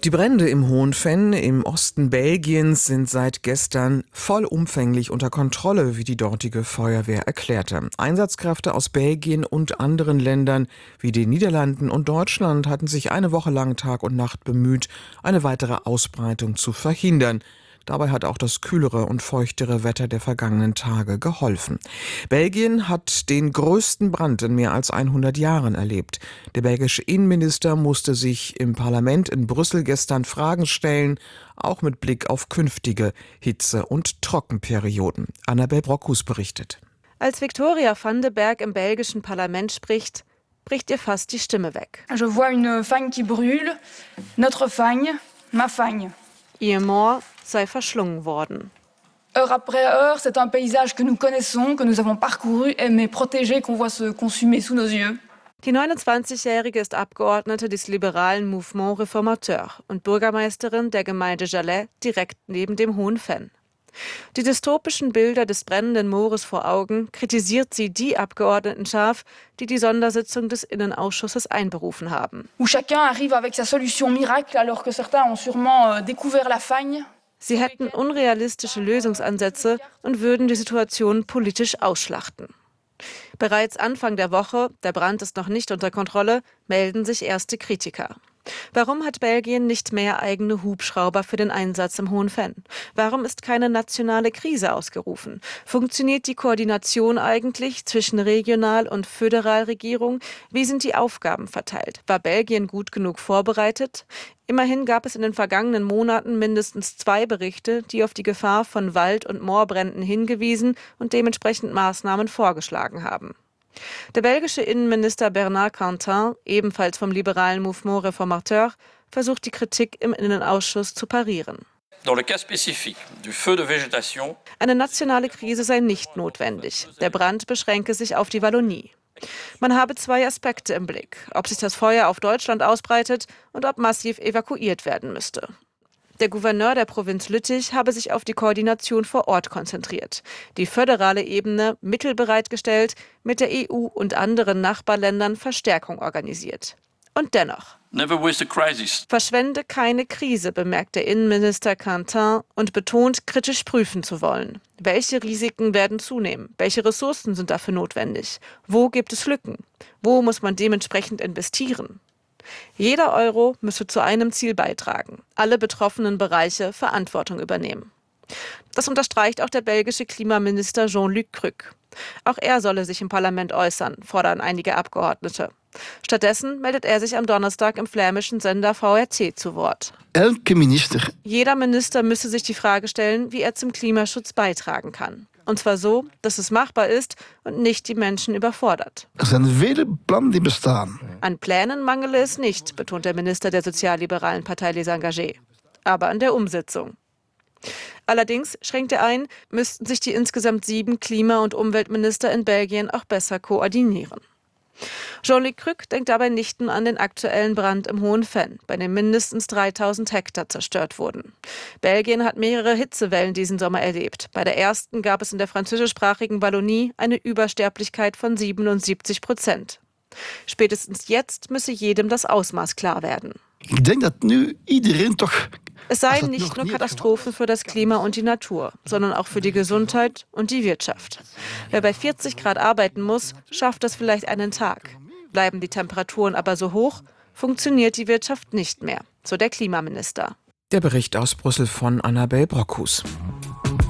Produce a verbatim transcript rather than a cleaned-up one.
Die Brände im Hohen Venn im Osten Belgiens sind seit gestern vollumfänglich unter Kontrolle, wie die dortige Feuerwehr erklärte. Einsatzkräfte aus Belgien und anderen Ländern wie den Niederlanden und Deutschland hatten sich eine Woche lang Tag und Nacht bemüht, eine weitere Ausbreitung zu verhindern. Dabei hat auch das kühlere und feuchtere Wetter der vergangenen Tage geholfen. Belgien hat den größten Brand in mehr als hundert Jahren erlebt. Der belgische Innenminister musste sich im Parlament in Brüssel gestern Fragen stellen, auch mit Blick auf künftige Hitze- und Trockenperioden. Annabel Brockhus berichtet. Als Victoria van de Berg im belgischen Parlament spricht, bricht ihr fast die Stimme weg. Je vois une fagne qui brûle, notre fagne, ma fagne. Ihr Moor sei verschlungen worden. Heure après heure, c'est un paysage que nous connaissons, que nous avons parcouru, mais protégé, qu'on voit se consumer sous nos yeux. Die neunundzwanzigjährige ist Abgeordnete des liberalen Mouvement Réformateur und Bürgermeisterin der Gemeinde Jalais direkt neben dem Hohen Venn. Die dystopischen Bilder des brennenden Moores vor Augen kritisiert sie die Abgeordneten scharf, die die Sondersitzung des Innenausschusses einberufen haben. Où chacun arrive avec sa solution miracle, alors que certains ont sûrement découvert la fagne. Sie hätten unrealistische Lösungsansätze und würden die Situation politisch ausschlachten. Bereits Anfang der Woche, der Brand ist noch nicht unter Kontrolle, melden sich erste Kritiker. Warum hat Belgien nicht mehr eigene Hubschrauber für den Einsatz im Hohen Venn? Warum ist keine nationale Krise ausgerufen? Funktioniert die Koordination eigentlich zwischen Regional- und Föderalregierung? Wie sind die Aufgaben verteilt? War Belgien gut genug vorbereitet? Immerhin gab es in den vergangenen Monaten mindestens zwei Berichte, die auf die Gefahr von Wald- und Moorbränden hingewiesen und dementsprechend Maßnahmen vorgeschlagen haben. Der belgische Innenminister Bernard Quentin, ebenfalls vom liberalen Mouvement Réformateur, versucht die Kritik im Innenausschuss zu parieren. Eine nationale Krise sei nicht notwendig. Der Brand beschränke sich auf die Wallonie. Man habe zwei Aspekte im Blick, ob sich das Feuer auf Deutschland ausbreitet und ob massiv evakuiert werden müsste. Der Gouverneur der Provinz Lüttich habe sich auf die Koordination vor Ort konzentriert, die föderale Ebene Mittel bereitgestellt, mit der E U und anderen Nachbarländern Verstärkung organisiert. Und dennoch. Verschwende keine Krise, bemerkt der Innenminister Quentin und betont, kritisch prüfen zu wollen. Welche Risiken werden zunehmen? Welche Ressourcen sind dafür notwendig? Wo gibt es Lücken? Wo muss man dementsprechend investieren? Jeder Euro müsse zu einem Ziel beitragen, alle betroffenen Bereiche Verantwortung übernehmen. Das unterstreicht auch der belgische Klimaminister Jean-Luc Cruc. Auch er solle sich im Parlament äußern, fordern einige Abgeordnete. Stattdessen meldet er sich am Donnerstag im flämischen Sender V R T zu Wort. Elke Minister. Jeder Minister müsse sich die Frage stellen, wie er zum Klimaschutz beitragen kann. Und zwar so, dass es machbar ist und nicht die Menschen überfordert. Er sind viele Pläne, die bestaan. An Plänen mangele es nicht, betont der Minister der sozialliberalen Partei Les Engagés. Aber an der Umsetzung. Allerdings, schränkt er ein, müssten sich die insgesamt sieben Klima- und Umweltminister in Belgien auch besser koordinieren. Jean-Luc Cruc denkt dabei nicht nur an den aktuellen Brand im Hohen Venn, bei dem mindestens dreitausend Hektar zerstört wurden. Belgien hat mehrere Hitzewellen diesen Sommer erlebt. Bei der ersten gab es in der französischsprachigen Wallonie eine Übersterblichkeit von siebenundsiebzig Prozent. Spätestens jetzt müsse jedem das Ausmaß klar werden. Ich denke, dass nu iedereen toch. Es seien nicht nur Katastrophen für das Klima und die Natur, sondern auch für die Gesundheit und die Wirtschaft. Wer bei vierzig Grad arbeiten muss, schafft das vielleicht einen Tag. Bleiben die Temperaturen aber so hoch, funktioniert die Wirtschaft nicht mehr, so der Klimaminister. Der Bericht aus Brüssel von Annabel Brockhus.